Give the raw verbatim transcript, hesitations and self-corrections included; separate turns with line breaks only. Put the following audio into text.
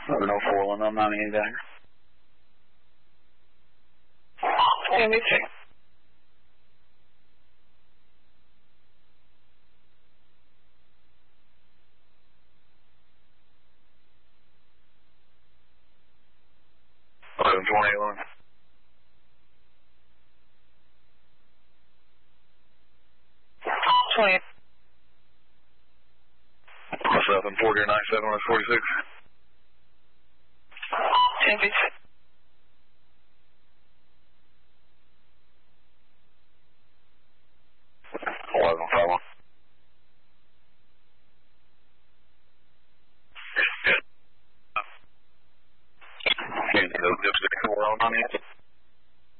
eleven oh four one, I'm not in dagger.
Can we check?
eleven twenty, eleven.
twenty.
seven forty or nine seven, forty-six.
Can we check?
eleven five one.